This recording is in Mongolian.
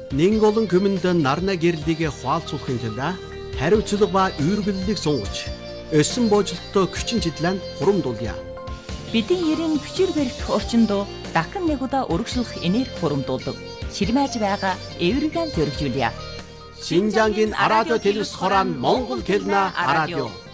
Нэг олон хүмүүнд нарна гэрлийг хуалцуулахын тулд хариуцлага ба үүргэллийг сунгаж, өссөн боожлолтоо хүчин чиглэн хурамдуулъя. Бидний ерэн хүчээр барих орчинд дахин нэг удаа өргөжлөх энерги хурамдуулдаг. Ширмэж байгаа эвригэн зөргижүүлье. Шинжангийн радио телевиз хорон Монгол хэлнэ радио.